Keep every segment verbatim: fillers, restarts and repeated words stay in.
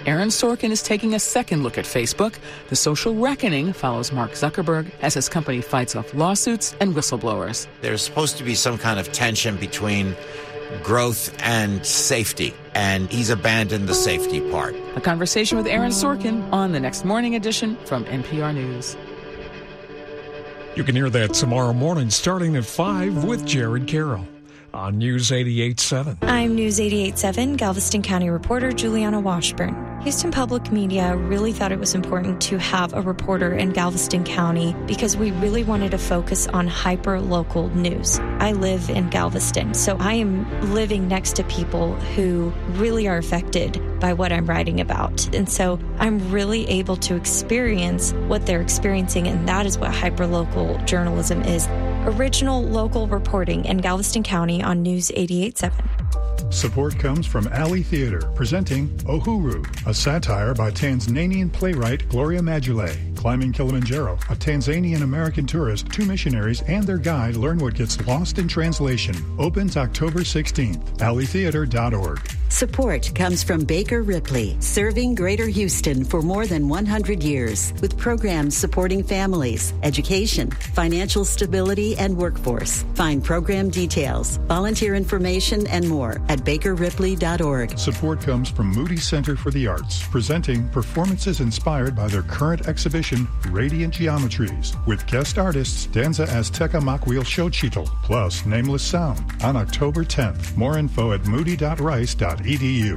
Aaron Sorkin is taking a second look at Facebook. The social reckoning follows Mark Zuckerberg as his company fights off lawsuits and whistleblowers. There's supposed to be some kind of tension between growth and safety, and he's abandoned the safety part. A conversation with Aaron Sorkin on the Next Morning edition from N P R News. You can hear that tomorrow morning starting at five with Jared Carroll on News eighty-eight point seven. I'm News eighty-eight point seven Galveston County reporter Juliana Washburn. Houston Public Media really thought it was important to have a reporter in Galveston County because we really wanted to focus on hyper-local news. I live in Galveston, so I am living next to people who really are affected by what I'm writing about. And so I'm really able to experience what they're experiencing, and that is what hyper-local journalism is. Original local reporting in Galveston County on News eighty-eight point seven. Support comes from Alley Theater, presenting Uhuru, a satire by Tanzanian playwright Gloria Majulet. Climbing Kilimanjaro, a Tanzanian-American tourist, two missionaries, and their guide learn what gets lost in translation. Opens October sixteenth. alley theater dot org. Support comes from Baker Ripley, serving Greater Houston for more than one hundred years, with programs supporting families, education, financial stability, and workforce. Find program details, volunteer information, and more at baker ripley dot org. Support comes from Moody Center for the Arts, presenting performances inspired by their current exhibition, Radiant Geometries, with guest artists Danza Azteca Makwil Xochitl, plus Nameless Sound, on October tenth. More info at moody dot rice dot e d u.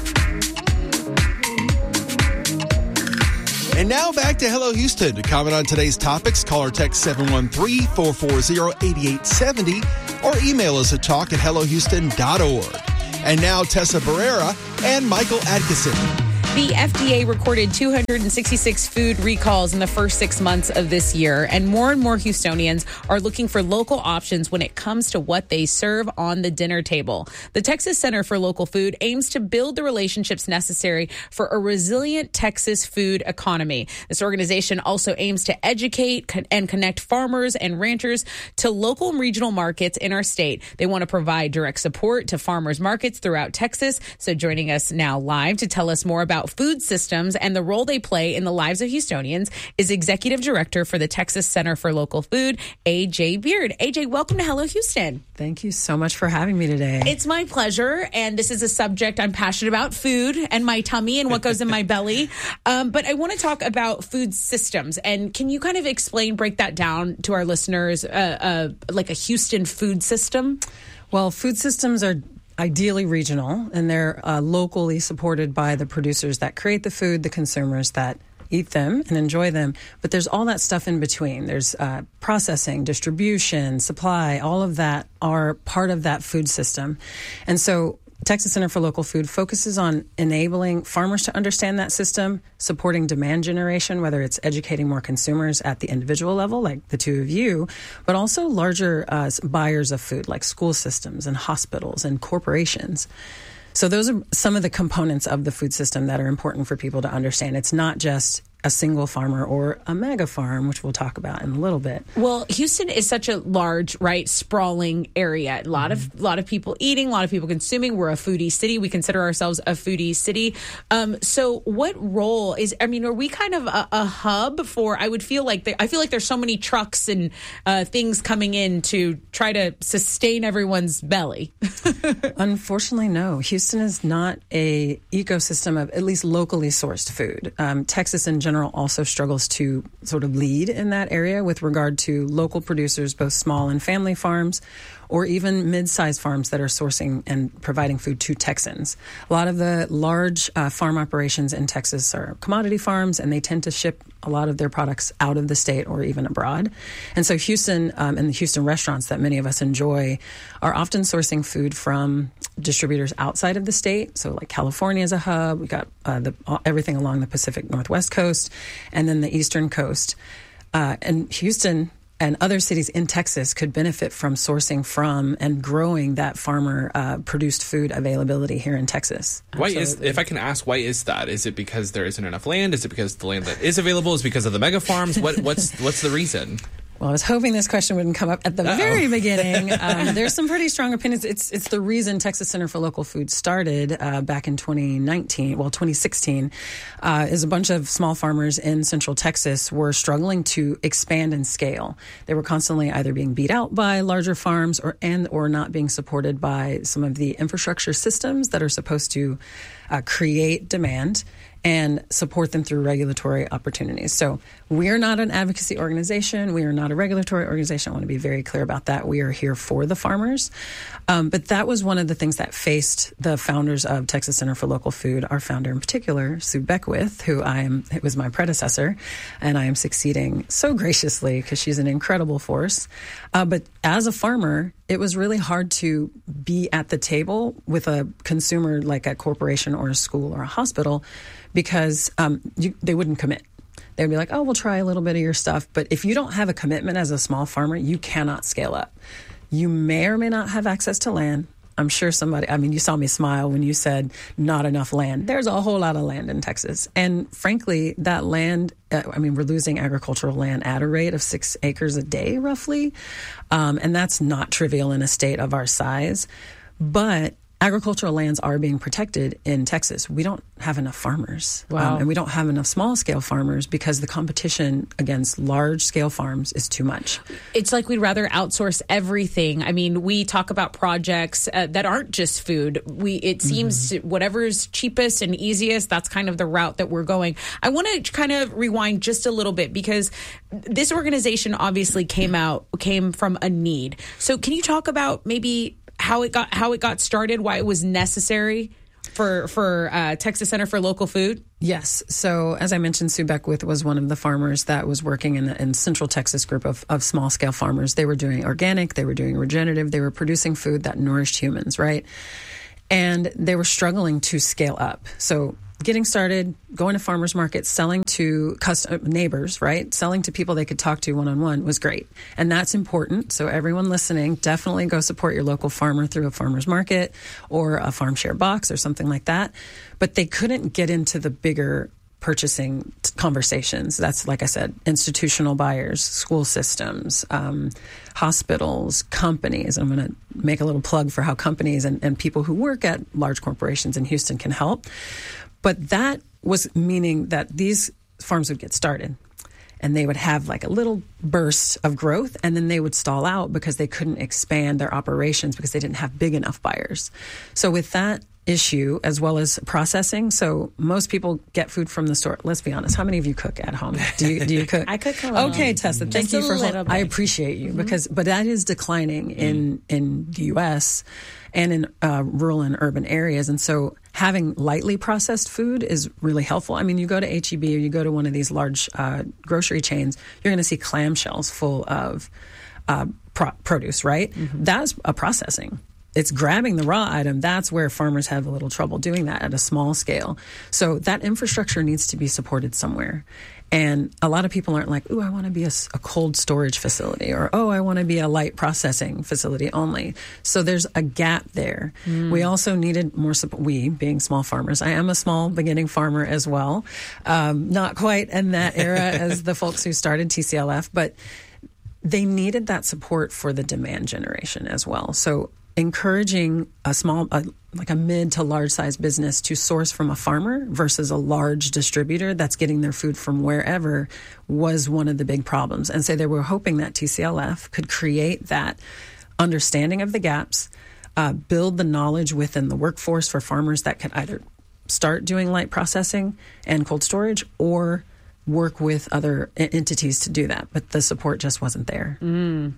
And now back to Hello Houston. To comment on today's topics, call or text seven one three, four four zero, eight eight seven zero or email us at talk at hello houston dot org. And now Tessa Barrera and Michael Adkison. The F D A recorded two hundred sixty-six food recalls in the first six months of this year, and more and more Houstonians are looking for local options when it comes to what they serve on the dinner table. The Texas Center for Local Food aims to build the relationships necessary for a resilient Texas food economy. This organization also aims to educate and connect farmers and ranchers to local and regional markets in our state. They want to provide direct support to farmers markets throughout Texas. So joining us now live to tell us more about food systems and the role they play in the lives of Houstonians is Executive Director for the Texas Center for Local Food, A J Beard. A J, welcome to Hello Houston. Thank you so much for having me today. It's my pleasure, and this is a subject I'm passionate about, food and my tummy and what goes in my belly. Um, but I want to talk about food systems, and can you kind of explain, break that down to our listeners, uh, uh, like a Houston food system? Well, food systems are ideally regional, and they're uh, locally supported by the producers that create the food, the consumers that eat them and enjoy them. But there's all that stuff in between. There's uh, processing, distribution, supply, all of that are part of that food system. And so Texas Center for Local Food focuses on enabling farmers to understand that system, supporting demand generation, whether it's educating more consumers at the individual level, like the two of you, but also larger uh, buyers of food, like school systems and hospitals and corporations. So those are some of the components of the food system that are important for people to understand. It's not just a single farmer or a mega farm, which we'll talk about in a little bit. Well, Houston is such a large, right, sprawling area. A lot mm-hmm. of a lot of people eating, a lot of people consuming. We're a foodie city. We consider ourselves a foodie city. Um, so, what role is? I mean, are we kind of a, a hub for? I would feel like they, I feel like there's so many trucks and uh, things coming in to try to sustain everyone's belly. Unfortunately, no. Houston is not a ecosystem of at least locally sourced food. Um, Texas in general also struggles to sort of lead in that area with regard to local producers, both small and family farms, or even mid-sized farms that are sourcing and providing food to Texans. A lot of the large uh, farm operations in Texas are commodity farms, and they tend to ship a lot of their products out of the state or even abroad. And so Houston um, and the Houston restaurants that many of us enjoy are often sourcing food from distributors outside of the state. So like California is a hub. We got uh, the, everything along the Pacific Northwest coast and then the Eastern coast. Uh, and Houston and other cities in Texas could benefit from sourcing from and growing that farmer uh, produced food availability here in Texas. Why is, if I can ask, why is that? Is it because there isn't enough land? Is it because the land that is available is because of the mega farms? What, what's what's the reason? Well, I was hoping this question wouldn't come up at the Uh-oh. very beginning. Um, there's some pretty strong opinions. It's it's the reason Texas Center for Local Food started uh, back in twenty nineteen, well, twenty sixteen, uh, is a bunch of small farmers in Central Texas were struggling to expand and scale. They were constantly either being beat out by larger farms or and or not being supported by some of the infrastructure systems that are supposed to uh, create demand and support them through regulatory opportunities. So we're not an advocacy organization. We are not a regulatory organization. I want to be very clear about that. We are here for the farmers. Um, but that was one of the things that faced the founders of Texas Center for Local Food, our founder in particular, Sue Beckwith, who I am, it was my predecessor, and I am succeeding so graciously because she's an incredible force. Uh, but as a farmer, it was really hard to be at the table with a consumer like a corporation or a school or a hospital because um, you, they wouldn't commit. They'd be like, oh, we'll try a little bit of your stuff. But if you don't have a commitment as a small farmer, you cannot scale up. You may or may not have access to land. I'm sure somebody, I mean, you saw me smile when you said not enough land. There's a whole lot of land in Texas. And frankly, that land, uh, I mean, we're losing agricultural land at a rate of six acres a day, roughly. Um, and that's not trivial in a state of our size. But agricultural lands are being protected in Texas. We don't have enough farmers. Wow. Um, and we don't have enough small-scale farmers because the competition against large-scale farms is too much. It's like we'd rather outsource everything. I mean, we talk about projects uh, that aren't just food. We It seems mm-hmm. whatever's cheapest and easiest, that's kind of the route that we're going. I want to kind of rewind just a little bit because this organization obviously came out, came from a need. So can you talk about maybe how it got how it got started, why it was necessary for for uh, Texas Center for Local Food? Yes. So as I mentioned, Sue Beckwith was one of the farmers that was working in the in Central Texas group of, of small scale farmers. They were doing organic, they were doing regenerative, they were producing food that nourished humans, right? And they were struggling to scale up. So getting started, going to farmers markets, selling to custom, neighbors, right? Selling to people they could talk to one-on-one was great. And that's important. So everyone listening, definitely go support your local farmer through a farmer's market or a farm share box or something like that. But they couldn't get into the bigger purchasing t- conversations. That's, like I said, institutional buyers, school systems, um, hospitals, companies. I'm going to make a little plug for how companies and, and people who work at large corporations in Houston can help. But that was meaning that these farms would get started and they would have like a little burst of growth and then they would stall out because they couldn't expand their operations because they didn't have big enough buyers. So with that issue, as well as processing, so most people get food from the store. Let's be honest. How many of you cook at home? Do you, do you cook? I cook a little. Okay, Tessa, thank Just you a for little bit. I appreciate you mm-hmm. because, but that is declining mm-hmm. in, in the U S and in uh, rural and urban areas. And so having lightly processed food is really helpful. I mean, you go to H E B or you go to one of these large uh, grocery chains, you're going to see clamshells full of uh, pro- produce, right? Mm-hmm. That's a processing. It's grabbing the raw item. That's where farmers have a little trouble doing that at a small scale. So that infrastructure needs to be supported somewhere. And a lot of people aren't like, ooh, I want to be a, a cold storage facility or, oh, I want to be a light processing facility only. So there's a gap there. Mm. We also needed more support. We, being small farmers, I am a small beginning farmer as well. Um, not quite in that era as the folks who started T C L F, but they needed that support for the demand generation as well. So encouraging a small, a, like a mid to large size business to source from a farmer versus a large distributor that's getting their food from wherever was one of the big problems. And so they were hoping that T C L F could create that understanding of the gaps, uh, build the knowledge within the workforce for farmers that could either start doing light processing and cold storage or work with other entities to do that. But the support just wasn't there. Mm.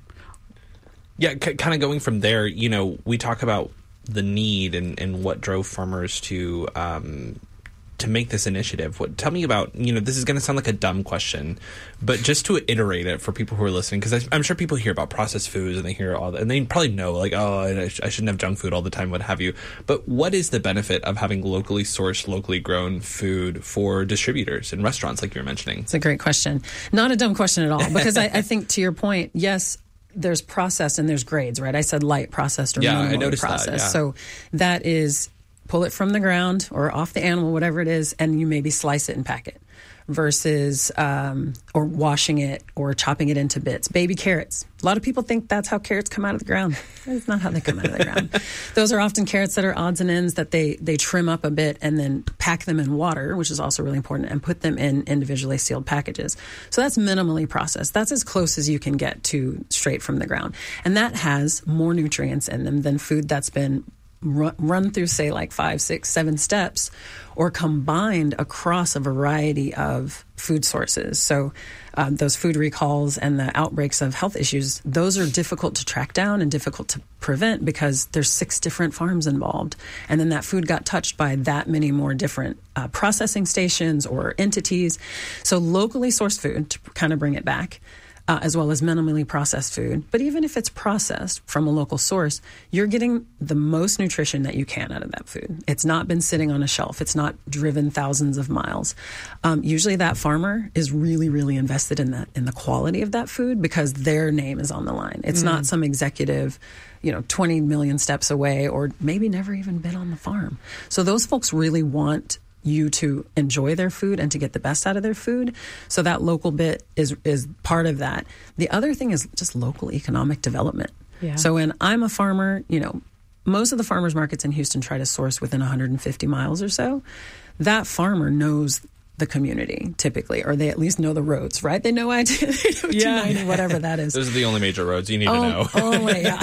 Yeah, c- kind of going from there, you know, we talk about the need and, and what drove farmers to um, to make this initiative. What, tell me about, you know, this is going to sound like a dumb question, but just to iterate it for people who are listening, because I'm sure people hear about processed foods and they hear all that, and they probably know, like, oh, I, sh- I shouldn't have junk food all the time, what have you. But what is the benefit of having locally sourced, locally grown food for distributors and restaurants, like you were mentioning? It's a great question. Not a dumb question at all, because I, I think, to your point, yes, there's processed and there's grades, right? I said light processed or yeah, minimally I noticed processed. That, yeah. So that is pull it from the ground or off the animal, whatever it is, and you maybe slice it and pack it. versus um, or washing it or chopping it into bits. Baby carrots. A lot of people think that's how carrots come out of the ground. That's not how they come out of the ground. Those are often carrots that are odds and ends that they, they trim up a bit and then pack them in water, which is also really important, and put them in individually sealed packages. So that's minimally processed. That's as close as you can get to straight from the ground. And that has more nutrients in them than food that's been run, run through, say, like five, six, seven steps or combined across a variety of food sources. So um, those food recalls and the outbreaks of health issues, those are difficult to track down and difficult to prevent because there's six different farms involved. And then that food got touched by that many more different uh, processing stations or entities. So locally sourced food, to kind of bring it back, Uh, as well as minimally processed food. But even if it's processed from a local source, you're getting the most nutrition that you can out of that food. It's not been sitting on a shelf. It's not driven thousands of miles. Um, usually that farmer is really, really invested in the, in the quality of that food because their name is on the line. It's mm. not some executive, you know, twenty million steps away or maybe never even been on the farm. So those folks really want you to enjoy their food and to get the best out of their food. So that local bit is is part of that. The other thing is just local economic development. Yeah. So when I'm a farmer, you know, most of the farmers markets in Houston try to source within one hundred fifty miles or so. That farmer knows the community typically, or they at least know the roads, right? They know I They know yeah. two ninety, whatever that is. Those are the only major roads you need oh, to know. Oh, yeah.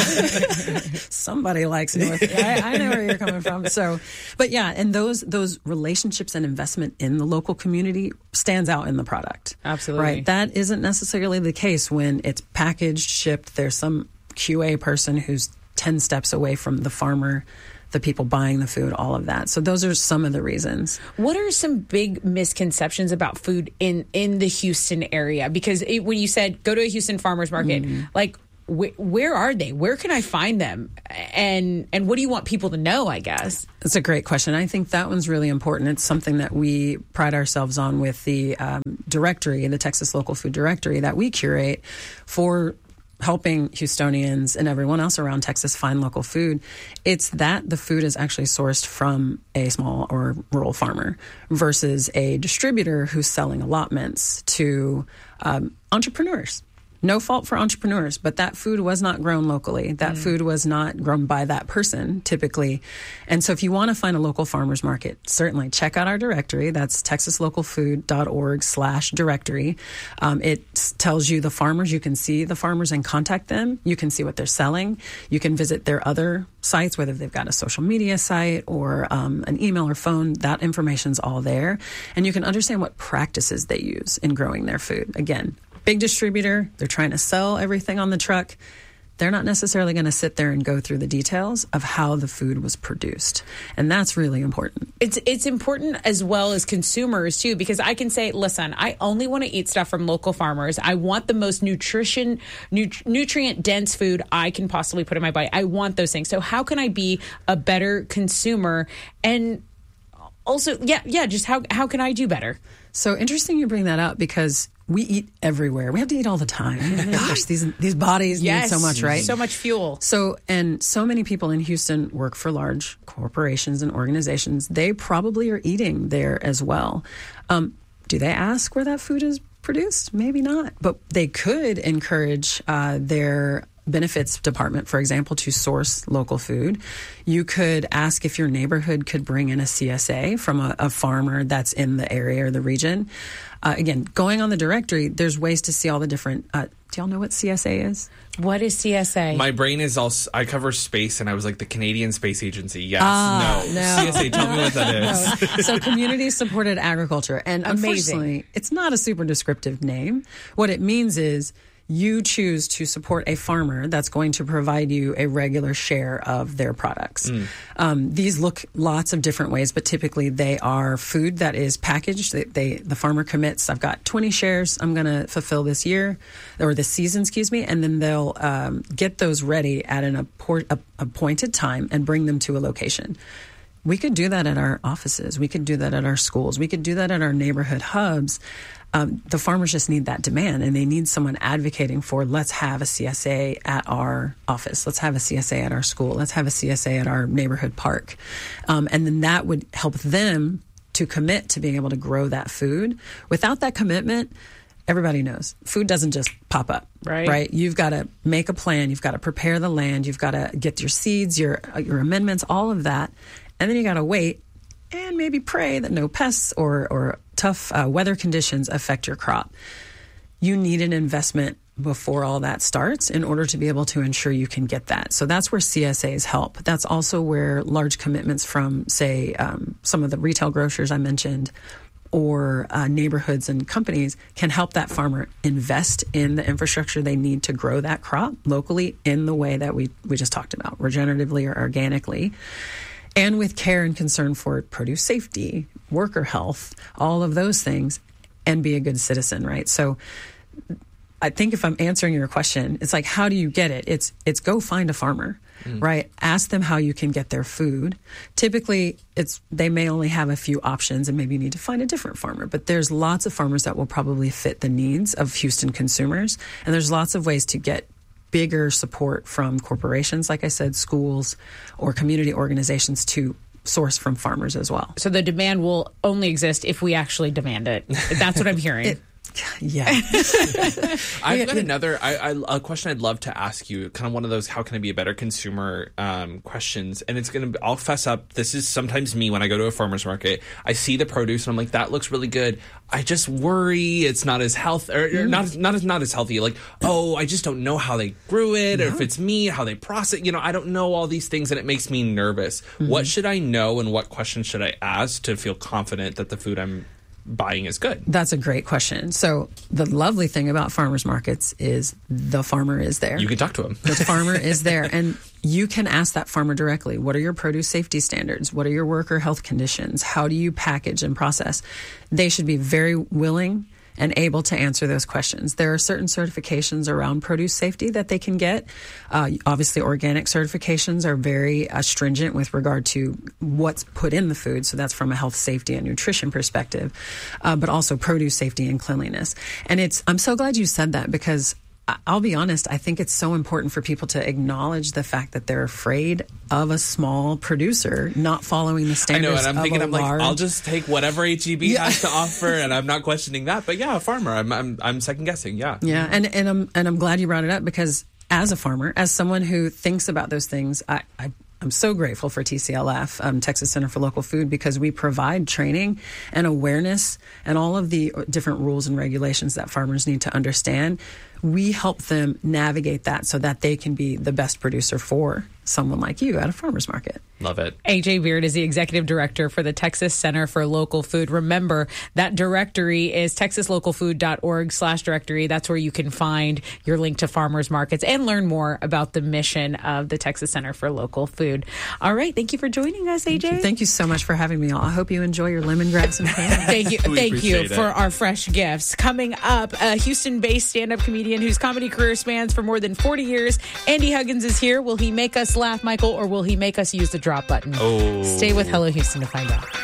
Somebody likes North. I, I know where you're coming from. So, but yeah, and those those relationships and investment in the local community stands out in the product. Absolutely. Right. That isn't necessarily the case when it's packaged, shipped. There's some Q A person who's ten steps away from the farmer, the people buying the food, all of that. So those are some of the reasons. What are some big misconceptions about food in, in the Houston area? Because it, when you said go to a Houston farmer's market, mm. like wh- where are they? Where can I find them? And and what do you want people to know, I guess? That's a great question. I think that one's really important. It's something that we pride ourselves on with the um, directory, the Texas Local Food Directory that we curate for helping Houstonians and everyone else around Texas find local food. It's that the food is actually sourced from a small or rural farmer versus a distributor who's selling allotments to um, entrepreneurs. No fault for entrepreneurs, but that food was not grown locally. That mm. food was not grown by that person, typically. And so if you want to find a local farmer's market, certainly check out our directory. That's texaslocalfood.org slash directory. Um, it tells you the farmers. You can see the farmers and contact them. You can see what they're selling. You can visit their other sites, whether they've got a social media site or um, an email or phone. That information's all there. And you can understand what practices they use in growing their food. Again, big distributor, they're trying to sell everything on the truck. They're not necessarily going to sit there and go through the details of how the food was produced. And that's really important. It's it's important as well as consumers, too, because I can say, listen, I only want to eat stuff from local farmers. I want the most nutrition, nut- nutrient-dense food I can possibly put in my body. I want those things. So how can I be a better consumer? And also, yeah, yeah, just how how can I do better? So interesting you bring that up because we eat everywhere. We have to eat all the time. Gosh, these these bodies yes, need so much, right? So much fuel. So, and so many people in Houston work for large corporations and organizations. They probably are eating there as well. Um, do they ask where that food is produced? Maybe not. But they could encourage uh, their benefits department, for example, to source local food. You could ask if your neighborhood could bring in a C S A from a, a farmer that's in the area or the region. Uh, again, going on the directory, there's ways to see all the different. Uh, do y'all know what C S A is? What is C S A? My brain is also, I cover space and I was like the Canadian Space Agency. Yes. Uh, no. no. C S A, tell me what that is. No. So community supported agriculture. And Amazing. Unfortunately, it's not a super descriptive name. What it means is you choose to support a farmer that's going to provide you a regular share of their products. Mm. Um, these look lots of different ways, but typically they are food that is packaged. They, they the farmer commits, I've got twenty shares I'm going to fulfill this year, or this season, excuse me, and then they'll um, get those ready at an apport, a, appointed time and bring them to a location. We could do that at our offices. We could do that at our schools. We could do that at our neighborhood hubs. Um, the farmers just need that demand, and they need someone advocating for, let's have a C S A at our office. Let's have a C S A at our school. Let's have a C S A at our neighborhood park. Um, and then that would help them to commit to being able to grow that food. Without that commitment, everybody knows food doesn't just pop up, right? Right? You've got to make a plan. You've got to prepare the land. You've got to get your seeds, your your amendments, all of that, and then you got to wait and maybe pray that no pests or or tough uh, weather conditions affect your crop. You need an investment before all that starts in order to be able to ensure you can get that. So that's where C S As help. That's also where large commitments from, say, um, some of the retail grocers I mentioned, or uh, neighborhoods and companies can help that farmer invest in the infrastructure they need to grow that crop locally in the way that we, we just talked about, regeneratively or organically, and with care and concern for produce safety, worker health, all of those things, and be a good citizen, right? So I think if I'm answering your question, it's like, how do you get it? It's it's go find a farmer, mm. right? Ask them how you can get their food. Typically, it's they may only have a few options and maybe you need to find a different farmer. But there's lots of farmers that will probably fit the needs of Houston consumers. And there's lots of ways to get bigger support from corporations, like I said, schools or community organizations to source from farmers as well. So the demand will only exist if we actually demand it. That's what I'm hearing. it, Yeah. I've got another I, I, a question I'd love to ask you, kind of one of those how can I be a better consumer um, questions. And it's going to I'll fess up. This is sometimes me when I go to a farmer's market. I see the produce and I'm like, that looks really good. I just worry it's not as healthy or, or not, not, as, not as healthy. Like, oh, I just don't know how they grew it or no. if it's me, how they process it. You know, I don't know all these things and it makes me nervous. Mm-hmm. What should I know and what questions should I ask to feel confident that the food I'm buying is good? That's a great question. So the lovely thing about farmers markets is the farmer is there. You can talk to him. The farmer is there. And you can ask that farmer directly, what are your produce safety standards? What are your worker health conditions? How do you package and process? They should be very willing and able to answer those questions. There are certain certifications around produce safety that they can get. Uh, obviously, organic certifications are very uh, stringent with regard to what's put in the food. So that's from a health, safety, and nutrition perspective, uh, but also produce safety and cleanliness. And it's I'm so glad you said that because I'll be honest, I think it's so important for people to acknowledge the fact that they're afraid of a small producer not following the standards. I know, and I'm of thinking, a I'm large... like, I'll just take whatever H E B yeah. has to offer, and I'm not questioning that. But yeah, a farmer, I'm I'm, I'm second guessing. Yeah, yeah, and and I'm and I'm glad you brought it up because as a farmer, as someone who thinks about those things, I. I I'm so grateful for T C L F, um, Texas Center for Local Food, because we provide training and awareness and all of the different rules and regulations that farmers need to understand. We help them navigate that so that they can be the best producer for someone like you at a farmer's market. Love it. A J Beard is the executive director for the Texas Center for Local Food. Remember, that directory is texaslocalfood.org slash directory. That's where you can find your link to farmers markets and learn more about the mission of the Texas Center for Local Food. All right. Thank you for joining us, A J. Thank you, Thank you so much for having me all. I hope you enjoy your lemongrass and ham. Thank you. Thank you for our fresh gifts. Coming up, a Houston-based stand-up comedian whose comedy career spans for more than forty years. Andy Huggins is here. Will he make us laugh, Michael, or will he make us use the drop button? Oh. Stay with Hello Houston to find out.